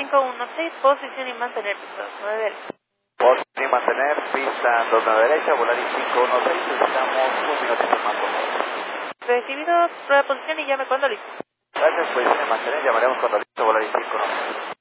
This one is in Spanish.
516, posición y mantener pista 29 derecha. Posición y mantener, pista 29 derecha, Volaris 516, necesitamos un minutito más, por favor. Recibido, prueba de posición y llame cuando listo. Gracias, posición y mantener, llamaremos cuando listo, Volaris 516.